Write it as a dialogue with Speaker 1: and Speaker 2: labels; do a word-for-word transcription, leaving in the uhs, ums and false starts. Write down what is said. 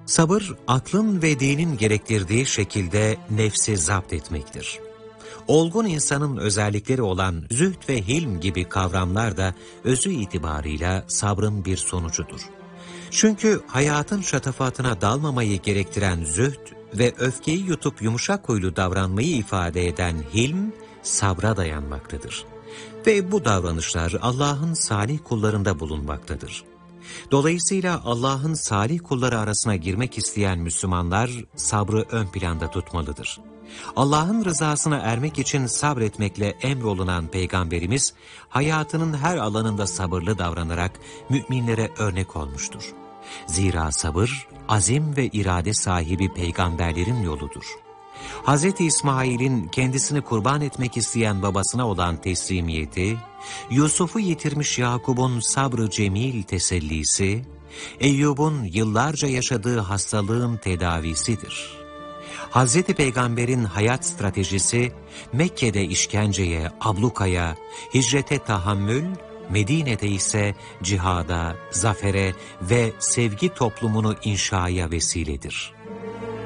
Speaker 1: Sabır, aklın ve dinin gerektirdiği şekilde nefsi zapt etmektir. Olgun insanın özellikleri olan zühd ve hilm gibi kavramlar da özü itibarıyla sabrın bir sonucudur. Çünkü hayatın şatafatına dalmamayı gerektiren zühd ve öfkeyi yutup yumuşak huylu davranmayı ifade eden hilm, sabra dayanmaktadır. Ve bu davranışlar Allah'ın salih kullarında bulunmaktadır. Dolayısıyla Allah'ın salih kulları arasına girmek isteyen Müslümanlar sabrı ön planda tutmalıdır. Allah'ın rızasına ermek için sabretmekle emrolunan Peygamberimiz, hayatının her alanında sabırlı davranarak müminlere örnek olmuştur. Zira sabır, azim ve irade sahibi peygamberlerin yoludur. Hazreti İsmail'in kendisini kurban etmek isteyen babasına olan teslimiyeti, Yusuf'u yitirmiş Yakub'un sabrı cemil tesellisi, Eyyub'un yıllarca yaşadığı hastalığın tedavisidir. Hazreti Peygamber'in hayat stratejisi, Mekke'de işkenceye, ablukaya, hicrete tahammül, Medine'de ise cihada, zafere ve sevgi toplumunu inşaya vesiledir.